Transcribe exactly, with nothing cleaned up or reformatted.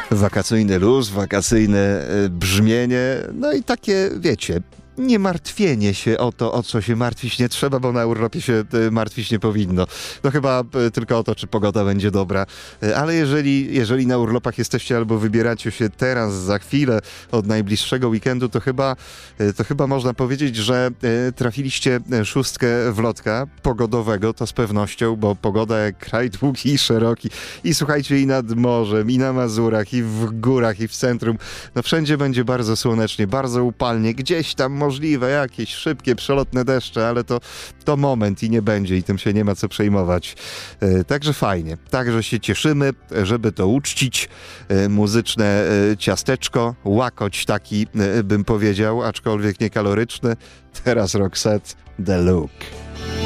Wakacyjny luz, wakacyjne brzmienie, no i takie, wiecie, nie martwienie się o to, o co się martwić nie trzeba, bo na urlopie się martwić nie powinno. No chyba tylko o to, czy pogoda będzie dobra. Ale jeżeli, jeżeli na urlopach jesteście albo wybieracie się teraz, za chwilę, od najbliższego weekendu, to chyba, to chyba można powiedzieć, że trafiliście szóstkę wlotka pogodowego, to z pewnością, bo pogoda jak kraj długi i szeroki. I słuchajcie, i nad morzem, i na Mazurach, i w górach, i w centrum. No wszędzie będzie bardzo słonecznie, bardzo upalnie. Gdzieś tam możliwe jakieś szybkie, przelotne deszcze, ale to, to moment i nie będzie i tym się nie ma co przejmować. E, także fajnie. Także się cieszymy, żeby to uczcić. E, muzyczne e, ciasteczko, łakoć taki e, bym powiedział, aczkolwiek niekaloryczny. Teraz Roxette, The Look.